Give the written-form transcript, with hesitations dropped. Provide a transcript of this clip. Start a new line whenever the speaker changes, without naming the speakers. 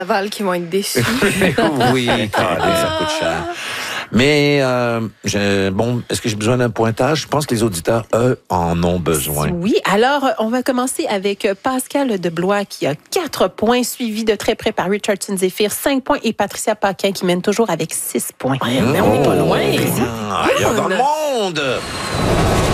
Laval qui vont être déçus.
Oui, ça coûte cher. Mais, est-ce que j'ai besoin d'un pointage? Je pense que les auditeurs, eux, en ont besoin.
Oui, alors on va commencer avec Pascal de Blois qui a 4 points, suivi de très près par Richardson Zephyr, 5 points, et Patricia Paquin qui mène toujours avec 6 points.
On n'est pas loin.
Il y a dans le monde!